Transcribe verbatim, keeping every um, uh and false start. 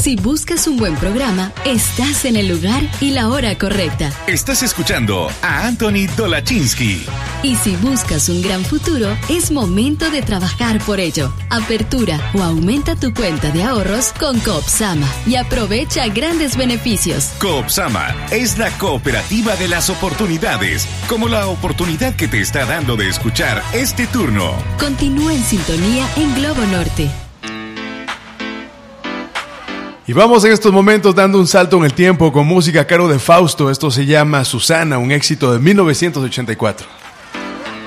Si buscas un buen programa, estás en el lugar y la hora correcta. Estás escuchando a Anthony Dolachinsky. Y si buscas un gran futuro, es momento de trabajar por ello. Apertura o aumenta tu cuenta de ahorros con Coopsama y aprovecha grandes beneficios. Coopsama es la cooperativa de las oportunidades, como la oportunidad que te está dando de escuchar este turno. Continúa en sintonía en Globo Norte. Y vamos en estos momentos dando un salto en el tiempo con música a cargo de Fausto. Esto se llama Susana, un éxito de mil novecientos ochenta y cuatro.